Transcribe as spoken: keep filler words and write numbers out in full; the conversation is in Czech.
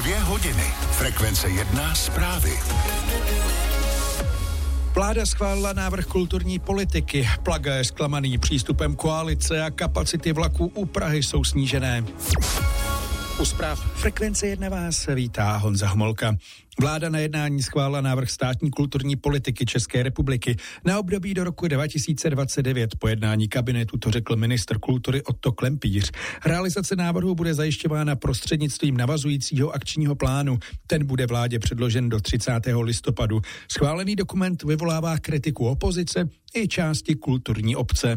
Dvě hodiny. Frekvence jedna zprávy. Vláda schválila návrh kulturní politiky. Plaga je zklamaný přístupem koalice a kapacity vlaků u Prahy jsou snížené. U zpráv Frekvence jedna vás vítá Honza Homolka. Vláda na jednání schválila návrh státní kulturní politiky České republiky na období do roku dva tisíce dvacet devět. Po jednání kabinetu to řekl ministr kultury Otto Klempíř. Realizace návrhu bude zajišťována prostřednictvím navazujícího akčního plánu. Ten bude vládě předložen do třicátého listopadu. Schválený dokument vyvolává kritiku opozice i části kulturní obce.